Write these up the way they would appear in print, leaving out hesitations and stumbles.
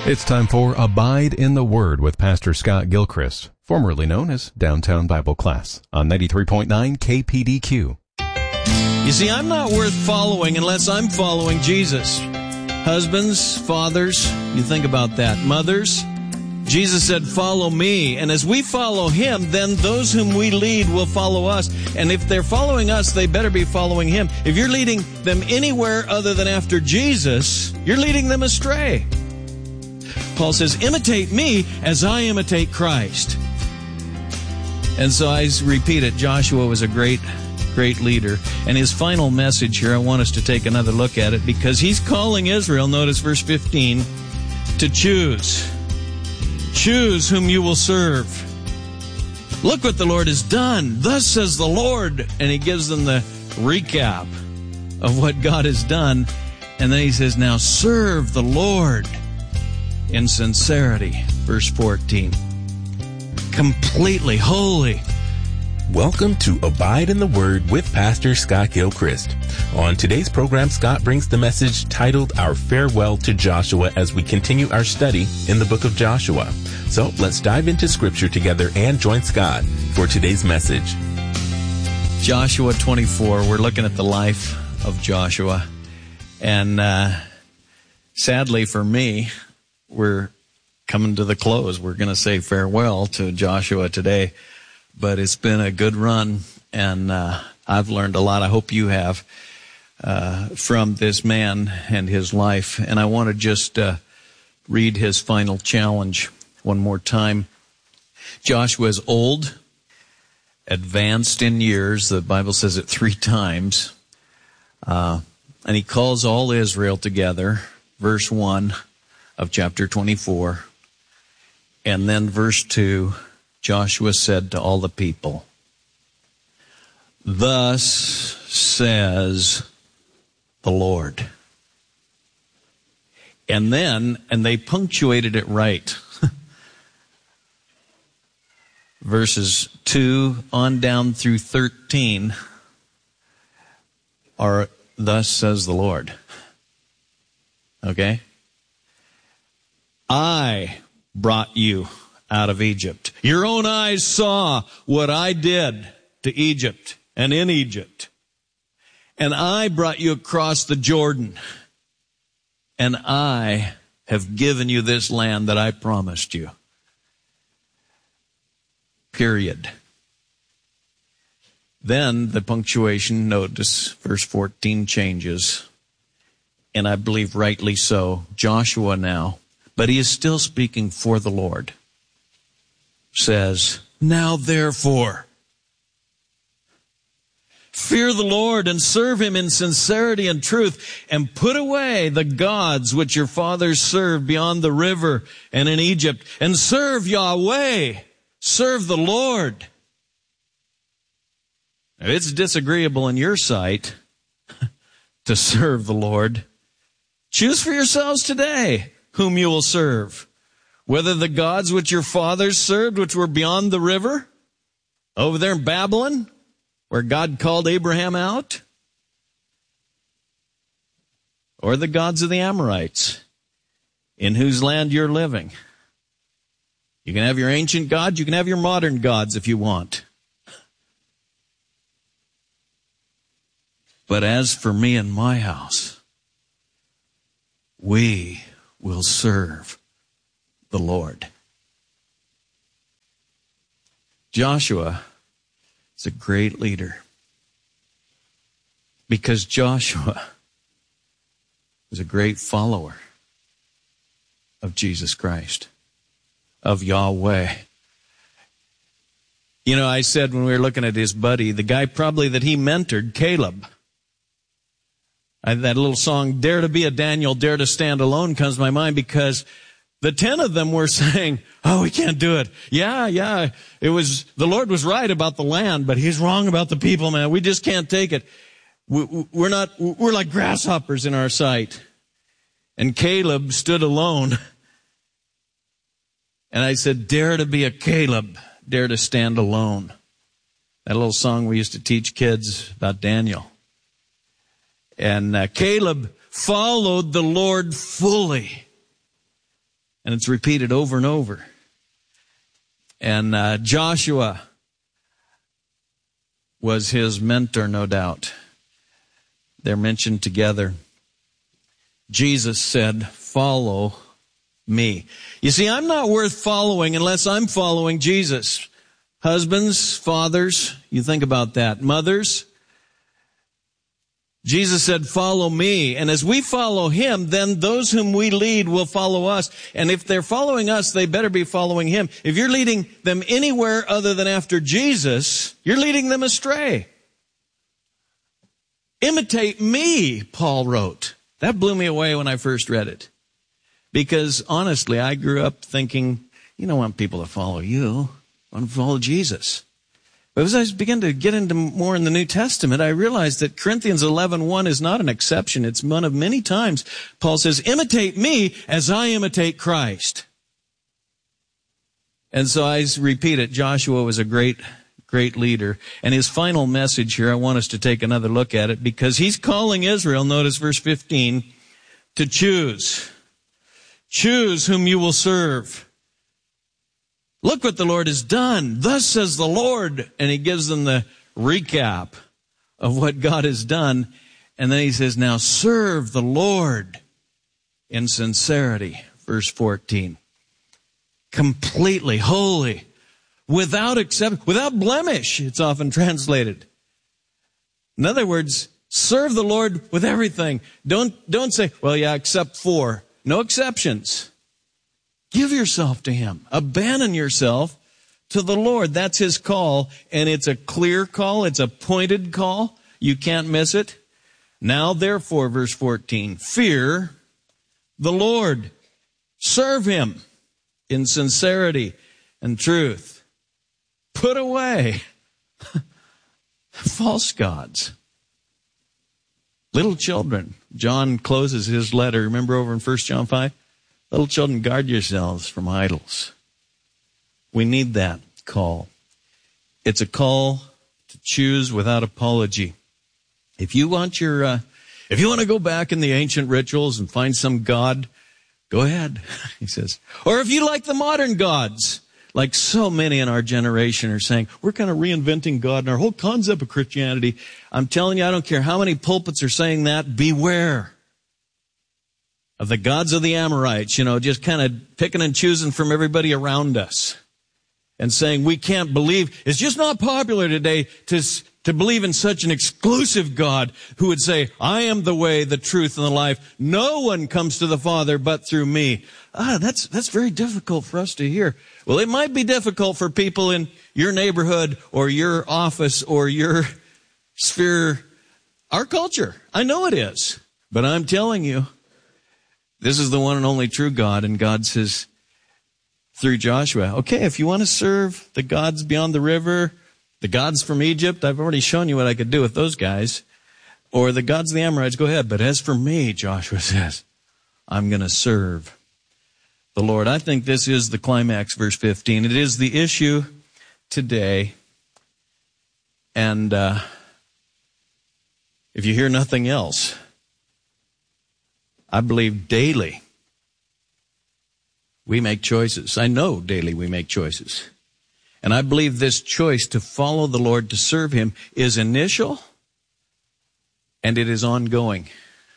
It's time for Abide in the Word with Pastor Scott Gilchrist, formerly known as Downtown Bible Class, on 93.9 KPDQ. You see, I'm not worth following unless I'm following Jesus. Husbands, fathers, you think about that. Mothers, Jesus said, follow me. And as we follow him, then those whom we lead will follow us. And if they're following us, they better be following him. If you're leading them anywhere other than after Jesus, you're leading them astray. Paul says, imitate me as I imitate Christ. And so I repeat it, Joshua was a great leader. And his final message here, I want us to take another look at it because he's calling Israel, notice verse 15, to choose. Choose whom you will serve. Look what the Lord has done. Thus says the Lord. And he gives them the recap of what God has done. And then he says, now serve the Lord in sincerity. Verse 14. Completely holy. Welcome to Abide in the Word with Pastor Scott Gilchrist. On today's program, Scott brings the message titled Our Farewell to Joshua as we continue our study in the book of Joshua. So let's dive into Scripture together and join Scott for today's message. Joshua 24, we're looking at the life of Joshua. And sadly for me, we're coming to the close. We're going to say farewell to Joshua today. But it's been a good run, and I've learned a lot. I hope you have from this man and his life. And I want to just read his final challenge one more time. Joshua is old, advanced in years. The Bible says it 3 times. And he calls all Israel together, verse 1 of chapter 24. And then verse 2, Joshua said to all the people, thus says the Lord. And they punctuated it right. Verses 2 on down through 13 are thus says the Lord. Okay? I brought you out of Egypt. Your own eyes saw what I did to Egypt and in Egypt. And I brought you across the Jordan. And I have given you this land that I promised you. Period. Then the punctuation, notice, verse 14 changes. And I believe rightly so. Joshua now, but he is still speaking for the Lord, says, now therefore, fear the Lord and serve him in sincerity and truth, and put away the gods which your fathers served beyond the river and in Egypt, and serve Yahweh, serve the Lord. Now, it's disagreeable in your sight to serve the Lord. Choose for yourselves today whom you will serve, whether the gods which your fathers served, which were beyond the river, over there in Babylon, where God called Abraham out, or the gods of the Amorites, in whose land you're living. You can have your ancient gods, you can have your modern gods if you want. But as for me and my house, we will serve the Lord. Joshua is a great leader because Joshua was a great follower of Jesus Christ, of Yahweh. You know, I said when we were looking at his buddy, the guy probably that he mentored, Caleb. That little song, Dare to be a Daniel, Dare to stand alone, comes to my mind because the 10 of them were saying, oh, we can't do it. Yeah, the Lord was right about the land, but he's wrong about the people, man. We just can't take it. We're like grasshoppers in our sight. And Caleb stood alone. And I said, dare to be a Caleb, dare to stand alone. That little song we used to teach kids about Daniel. And Caleb followed the Lord fully. And it's repeated over and over. And Joshua was his mentor, no doubt. They're mentioned together. Jesus said, follow me. You see, I'm not worth following unless I'm following Jesus. Husbands, fathers, you think about that. Mothers, Jesus said, follow me. And as we follow him, then those whom we lead will follow us. And if they're following us, they better be following him. If you're leading them anywhere other than after Jesus, you're leading them astray. Imitate me, Paul wrote. That blew me away when I first read it. Because honestly, I grew up thinking, you don't want people to follow you. I want to follow Jesus. But as I began to get into more in the New Testament, I realized that Corinthians 11:1 is not an exception. It's one of many times Paul says, imitate me as I imitate Christ. And so I repeat it. Joshua was a great leader. And his final message here, I want us to take another look at it because he's calling Israel, notice verse 15, to choose. Choose whom you will serve. Look what the Lord has done. Thus says the Lord. And he gives them the recap of what God has done. And then he says, now serve the Lord in sincerity. Verse 14. Completely holy. Without exception, without blemish, it's often translated. In other words, serve the Lord with everything. Don't say, well, yeah, except for. No exceptions. Give yourself to him. Abandon yourself to the Lord. That's his call, and it's a clear call. It's a pointed call. You can't miss it. Now, therefore, verse 14, fear the Lord. Serve him in sincerity and truth. Put away false gods. Little children. John closes his letter. Remember over in 1 John 5? Little children, guard yourselves from idols. We need that call. It's a call to choose without apology. If you want to go back in the ancient rituals and find some god, go ahead, he says. Or if you like the modern gods, like so many in our generation are saying, we're kind of reinventing God and our whole concept of Christianity. I'm telling you, I don't care how many pulpits are saying that, beware of the gods of the Amorites, just kind of picking and choosing from everybody around us and saying we can't believe. It's just not popular today to believe in such an exclusive God who would say, I am the way, the truth, and the life. No one comes to the Father but through me. That's very difficult for us to hear. Well, it might be difficult for people in your neighborhood or your office or your sphere, our culture. I know it is. But I'm telling you, this is the one and only true God. And God says through Joshua, okay, if you want to serve the gods beyond the river, the gods from Egypt, I've already shown you what I could do with those guys. Or the gods of the Amorites, go ahead. But as for me, Joshua says, I'm going to serve the Lord. I think this is the climax, verse 15. It is the issue today. And if you hear nothing else, I believe daily we make choices. I know daily we make choices. And I believe this choice to follow the Lord, to serve him, is initial and it is ongoing.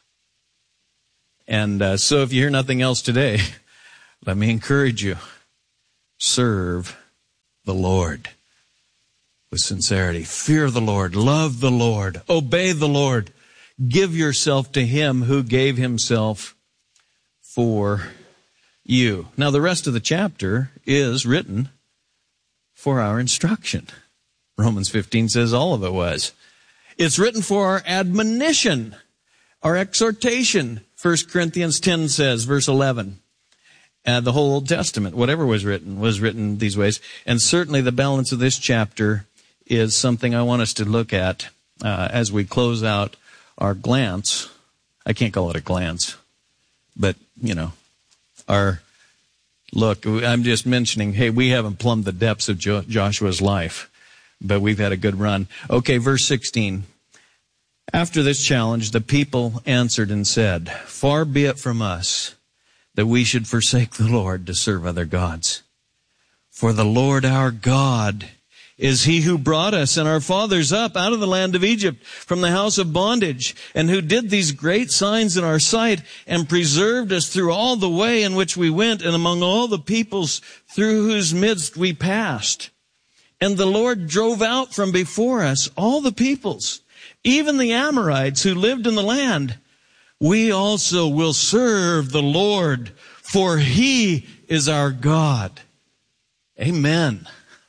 And so if you hear nothing else today, let me encourage you. Serve the Lord with sincerity. Fear the Lord. Love the Lord. Obey the Lord. Give yourself to him who gave himself for you. Now, the rest of the chapter is written for our instruction. Romans 15 says all of it was. It's written for our admonition, our exhortation. 1 Corinthians 10 says, verse 11. The whole Old Testament, whatever was written these ways. And certainly the balance of this chapter is something I want us to look at as we close out our glance. I can't call it a glance, but, our look. I'm just mentioning, hey, we haven't plumbed the depths of Joshua's life, but we've had a good run. Okay, verse 16. After this challenge, the people answered and said, far be it from us that we should forsake the Lord to serve other gods. For the Lord our God is he who brought us and our fathers up out of the land of Egypt from the house of bondage, and who did these great signs in our sight and preserved us through all the way in which we went and among all the peoples through whose midst we passed. And the Lord drove out from before us all the peoples, even the Amorites who lived in the land. We also will serve the Lord, for he is our God. Amen.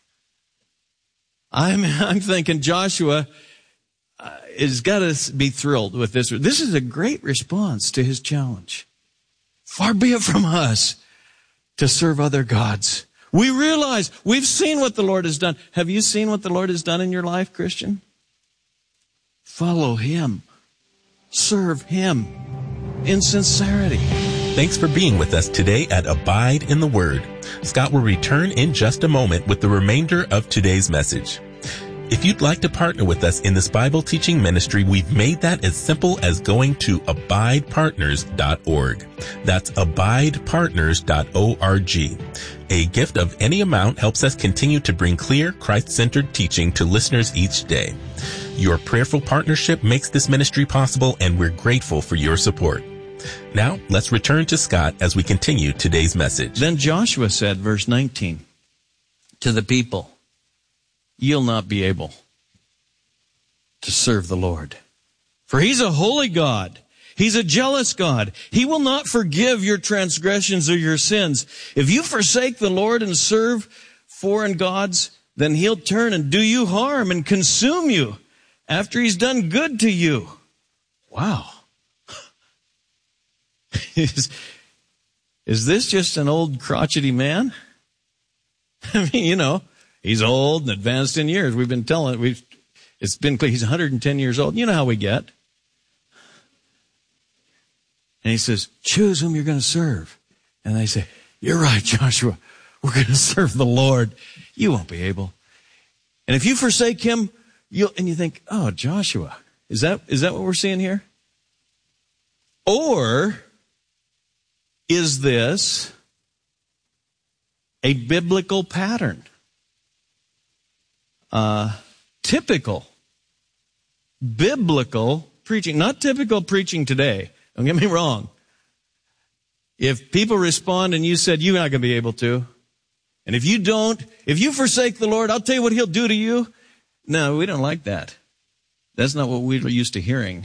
I'm thinking Joshua has got to be thrilled with this. This is a great response to his challenge. Far be it from us to serve other gods. We realize we've seen what the Lord has done. Have you seen what the Lord has done in your life, Christian? Follow him. Serve him in sincerity. Thanks for being with us today at Abide in the Word. Scott will return in just a moment with the remainder of today's message. If you'd like to partner with us in this Bible teaching ministry, we've made that as simple as going to abidepartners.org. That's abidepartners.org. A gift of any amount helps us continue to bring clear, Christ-centered teaching to listeners each day. Your prayerful partnership makes this ministry possible, and we're grateful for your support. Now, let's return to Scott as we continue today's message. Then Joshua said, verse 19, to the people, you'll not be able to serve the Lord. For he's a holy God. He's a jealous God. He will not forgive your transgressions or your sins. If you forsake the Lord and serve foreign gods, then he'll turn and do you harm and consume you after he's done good to you. Wow. Is this just an old crotchety man? I mean, he's old and advanced in years. We've been telling, it's been clear, he's 110 years old. You know how we get. And he says, choose whom you're going to serve. And they say, you're right, Joshua. We're going to serve the Lord. You won't be able. And if you forsake him, and you think, oh, Joshua, is that what we're seeing here? Or is this a biblical pattern? Typical biblical preaching, not typical preaching today. Don't get me wrong. If people respond and you said you're not going to be able to, and if you forsake the Lord, I'll tell you what he'll do to you. No, we don't like that. That's not what we're used to hearing.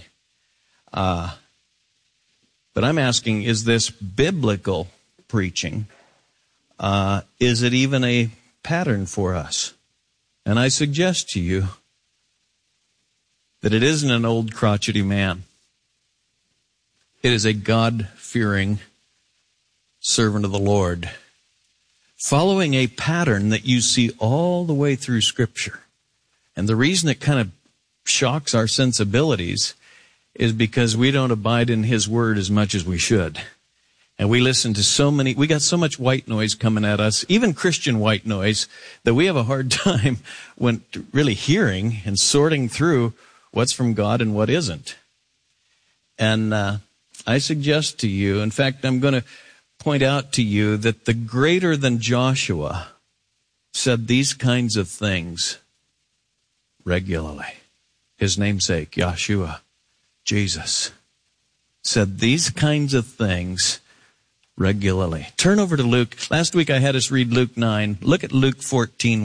But I'm asking, is this biblical preaching? Is it even a pattern for us? And I suggest to you that it isn't an old crotchety man. It is a God-fearing servant of the Lord, following a pattern that you see all the way through Scripture. And the reason it kind of shocks our sensibilities is because we don't abide in his word as much as we should. And we listen to we got so much white noise coming at us, even Christian white noise, that we have a hard time when really hearing and sorting through what's from God and what isn't. And I suggest to you, in fact, I'm going to point out to you that the greater than Joshua said these kinds of things regularly. His namesake, Yeshua, Jesus, said these kinds of things regularly. Turn over to Luke. Last week I had us read Luke 9. Look at Luke 14.